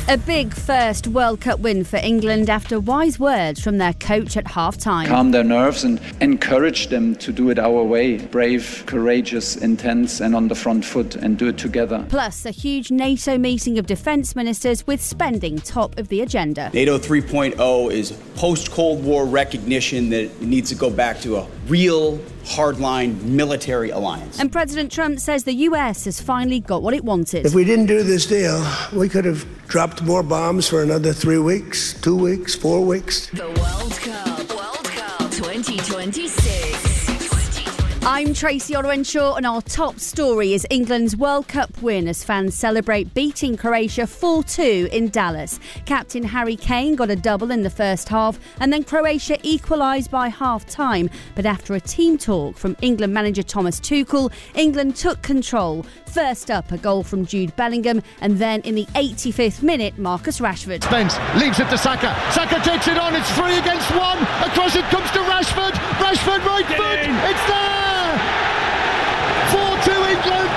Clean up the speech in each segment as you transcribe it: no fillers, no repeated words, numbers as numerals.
A big first World Cup win for England after wise words from their coach at half-time. Calm their nerves and encourage them to do it our way. Brave, courageous, intense and on the front foot, and do it together. Plus, a huge NATO meeting of defence ministers with spending top of the agenda. NATO 3.0 is post-Cold War recognition that it needs to go back to a real hardline military alliance. And President Trump says the US has finally got what it wanted. If we didn't do this deal, we could have dropped more bombs for another 3 weeks, 2 weeks, 4 weeks. The World Cup 2026. I'm Tracy Orwenshaw, and our top story is England's World Cup win as fans celebrate beating Croatia 4-2 in Dallas. Captain Harry Kane got a double in the first half, and then Croatia equalised by half-time. But after a team talk from England manager Thomas Tuchel, England took control. First up, a goal from Jude Bellingham, and then in the 85th minute, Marcus Rashford. Spence leaves it to Saka. Saka takes it on, it's 3 against 1. Across it comes to Rashford. Rashford right foot, it's there! 4-2 England.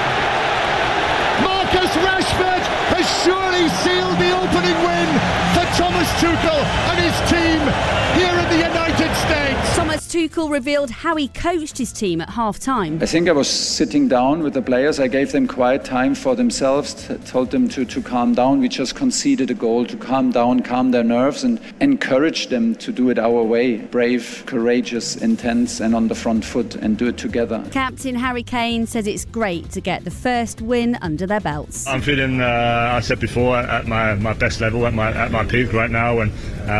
Marcus Rashford has surely sealed the opening win for Thomas Tuchel and his team here in the United States. Thomas Tuchel revealed how he coached his team at half-time. I think I was sitting down with the players. I gave them quiet time for themselves, told them to calm down. We just conceded a goal, to calm down, calm their nerves and encourage them to do it our way. Brave, courageous, intense and on the front foot, and do it together. Captain Harry Kane says it's great to get the first win under their belts. I'm feeling, I said before, at my best level, at my peak right now. And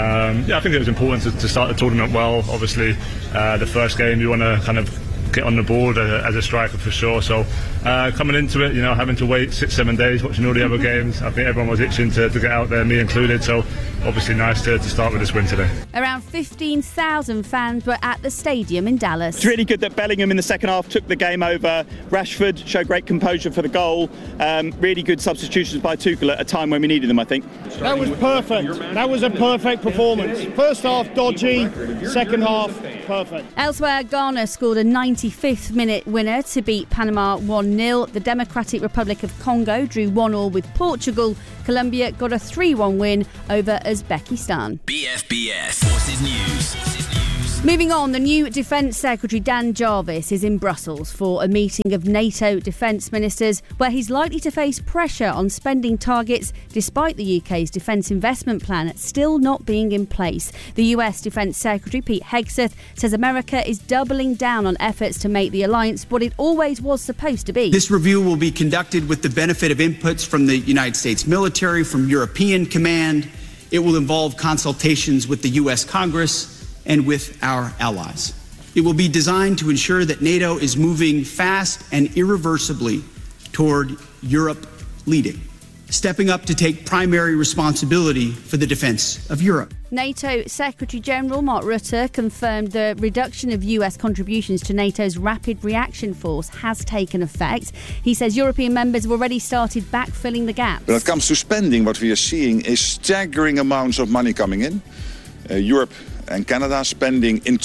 I think it was important to start the tournament well. Obviously, the first game you want to kind of get on the board as a striker for sure. So coming into it, having to wait 6-7 days, watching all the other games, I think everyone was itching to get out there, me included. So obviously nice to start with this win today. Around 15,000 fans were at the stadium in Dallas. It's really good that Bellingham in the second half took the game over. Rashford showed great composure for the goal. Really good substitutions by Tuchel at a time when we needed them, I think. That was perfect. That was a perfect performance. First half dodgy, second half perfect. Elsewhere, Ghana scored a 95th minute winner to beat Panama 1-0. The Democratic Republic of Congo drew 1-1 with Portugal. Colombia got a 3-1 win over Uzbekistan. BFBS Forces News. Moving on, the new Defence Secretary Dan Jarvis is in Brussels for a meeting of NATO defence ministers where he's likely to face pressure on spending targets despite the UK's defence investment plan still not being in place. The US Defence Secretary Pete Hegseth says America is doubling down on efforts to make the alliance what it always was supposed to be. This review will be conducted with the benefit of inputs from the United States military, from European Command. It will involve consultations with the US Congress and with our allies. It will be designed to ensure that NATO is moving fast and irreversibly toward Europe leading, stepping up to take primary responsibility for the defence of Europe. NATO Secretary-General Mark Rutte confirmed the reduction of US contributions to NATO's Rapid Reaction Force has taken effect. He says European members have already started backfilling the gaps. When it comes to spending, what we are seeing is staggering amounts of money coming in. Europe and Canada spending in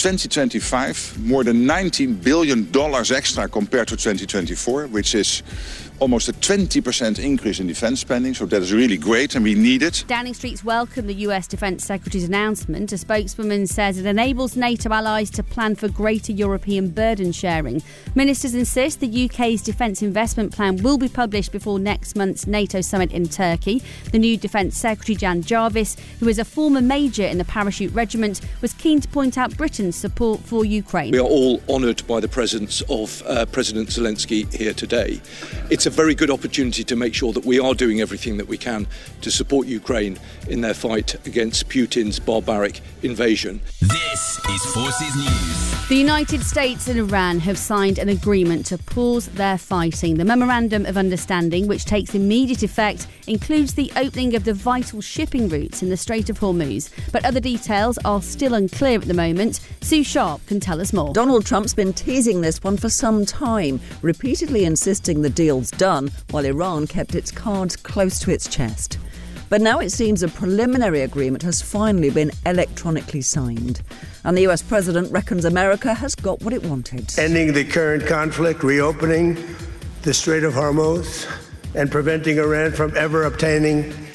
2025 more than $19 billion extra compared to 2024, which is almost a 20% increase in defence spending, so that is really great and we need it. Downing Street's welcomed the US Defence Secretary's announcement. A spokeswoman says it enables NATO allies to plan for greater European burden sharing. Ministers insist the UK's defence investment plan will be published before next month's NATO summit in Turkey. The new Defence Secretary Dan Jarvis, who is a former major in the Parachute Regiment, was keen to point out Britain's support for Ukraine. We are all honoured by the presence of President Zelensky here today. It's a very good opportunity to make sure that we are doing everything that we can to support Ukraine in their fight against Putin's barbaric invasion. This is Forces News. The United States and Iran have signed an agreement to pause their fighting. The Memorandum of Understanding, which takes immediate effect, includes the opening of the vital shipping routes in the Strait of Hormuz. But other details are still unclear at the moment. Sue Sharp can tell us more. Donald Trump's been teasing this one for some time, repeatedly insisting the deal's done, while Iran kept its cards close to its chest. But now it seems a preliminary agreement has finally been electronically signed. And the US president reckons America has got what it wanted. Ending the current conflict, reopening the Strait of Hormuz, and preventing Iran from ever obtaining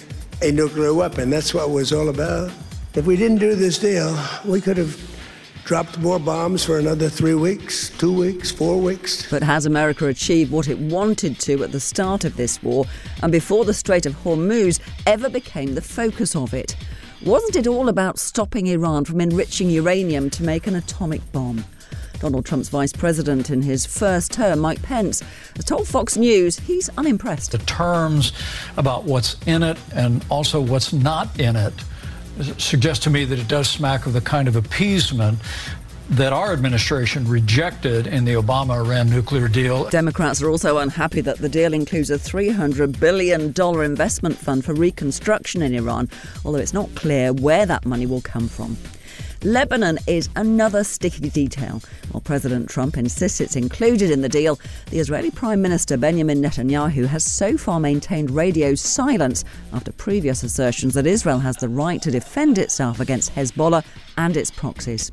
a nuclear weapon. That's what it was all about. If we didn't do this deal, we could have dropped more bombs for another 3 weeks, 2 weeks, 4 weeks. But has America achieved what it wanted to at the start of this war and before the Strait of Hormuz ever became the focus of it? Wasn't it all about stopping Iran from enriching uranium to make an atomic bomb? Donald Trump's vice president in his first term, Mike Pence, has told Fox News he's unimpressed. The terms about what's in it and also what's not in it suggest to me that it does smack of the kind of appeasement that our administration rejected in the Obama-Iran nuclear deal. Democrats are also unhappy that the deal includes a $300 billion investment fund for reconstruction in Iran, although it's not clear where that money will come from. Lebanon is another sticky detail. While President Trump insists it's included in the deal, the Israeli Prime Minister Benjamin Netanyahu has so far maintained radio silence after previous assertions that Israel has the right to defend itself against Hezbollah and its proxies.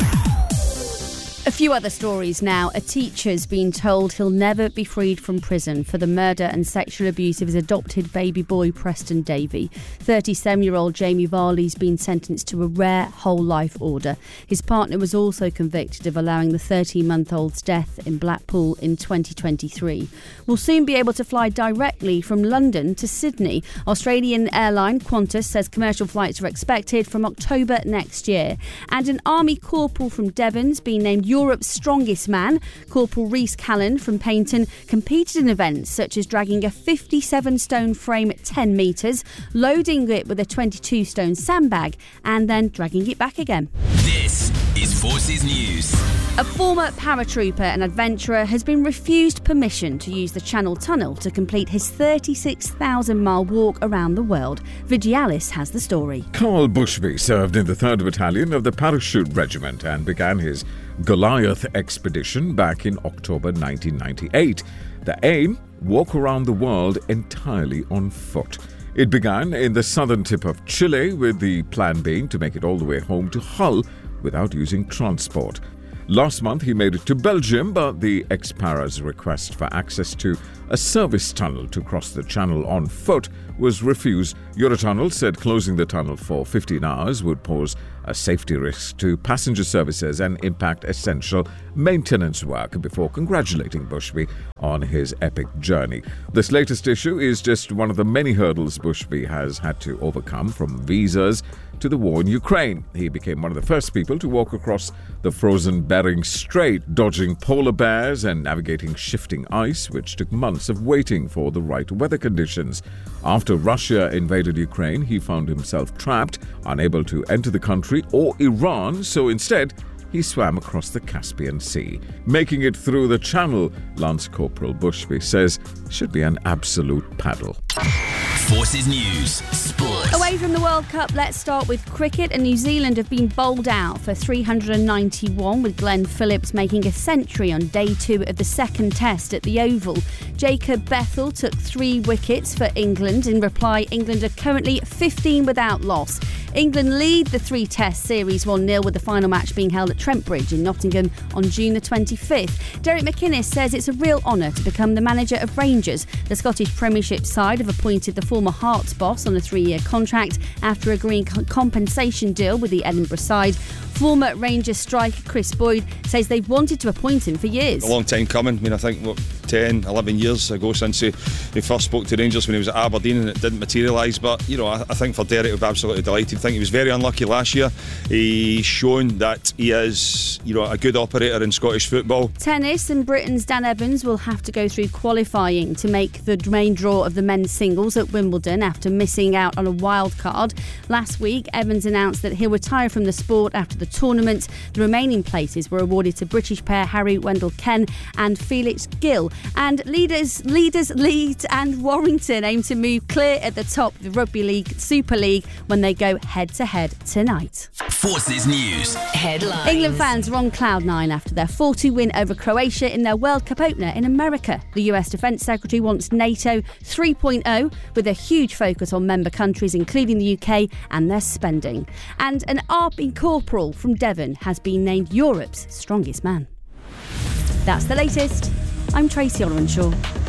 A few other stories now. A teacher's been told he'll never be freed from prison for the murder and sexual abuse of his adopted baby boy, Preston Davey. 37-year-old Jamie Varley's been sentenced to a rare whole life order. His partner was also convicted of allowing the 13-month-old's death in Blackpool in 2023. We'll soon be able to fly directly from London to Sydney. Australian airline Qantas says commercial flights are expected from October next year. And an army corporal from Devon's been named Europe's strongest man. Corporal Rhys Callan from Paignton competed in events such as dragging a 57-stone frame at 10 metres, loading it with a 22-stone sandbag and then dragging it back again. This is Forces News. A former paratrooper and adventurer has been refused permission to use the Channel Tunnel to complete his 36,000-mile walk around the world. Vigialis has the story. Carl Bushby served in the 3rd Battalion of the Parachute Regiment and began his Goliath expedition back in October 1998. The aim? Walk around the world entirely on foot. It began in the southern tip of Chile, with the plan being to make it all the way home to Hull without using transport. Last month he made it to Belgium, but the ex-para's request for access to a service tunnel to cross the channel on foot was refused. Eurotunnel said closing the tunnel for 15 hours would pose a safety risk to passenger services and impact essential maintenance work, before congratulating Bushby on his epic journey. This latest issue is just one of the many hurdles Bushby has had to overcome, from visas to the war in Ukraine. He became one of the first people to walk across the frozen Bering Strait, dodging polar bears and navigating shifting ice, which took months of waiting for the right weather conditions. After Russia invaded Ukraine, he found himself trapped, unable to enter the country or Iran, so instead he swam across the Caspian Sea. Making it through the channel, Lance Corporal Bushby says, should be an absolute paddle. Forces News Sports. Away from the World Cup, let's start with cricket. And New Zealand have been bowled out for 391, with Glenn Phillips making a century on day 2 of the second test at the Oval. Jacob Bethel took 3 wickets for England. In reply, England are currently 15 without loss. England lead the 3-test series 1-0, with the final match being held at Trent Bridge in Nottingham on June the 25th. Derek McInnes says it's a real honour to become the manager of Rangers. The Scottish Premiership side have appointed the former Hearts boss on a 3-year contract after agreeing a compensation deal with the Edinburgh side. Former Rangers striker Chris Boyd says they've wanted to appoint him for years. A long time coming. I mean, I think 10, 11 years ago since he first spoke to Rangers when he was at Aberdeen, and it didn't materialise. But, you know, I think for Derek, we'll be absolutely delighted. I think he was very unlucky last year. He's shown that he is, you know, a good operator in Scottish football. Tennis, and Britain's Dan Evans will have to go through qualifying to make the main draw of the men's singles at Wimbledon after missing out on a wild card. Last week, Evans announced that he'll retire from the sport after the tournament. The remaining places were awarded to British pair Harry Wendell-Ken and Felix Gill. And Leeds and Warrington aim to move clear at the top of the Rugby League Super League when they go head-to-head tonight. Forces News headlines. England fans are on cloud 9 after their 4-2 win over Croatia in their World Cup opener in America. The US Defence Secretary wants NATO 3.0, with a huge focus on member countries including the UK and their spending. And an army corporal from Devon has been named Europe's strongest man. That's the latest. I'm Tracy Orwenshaw.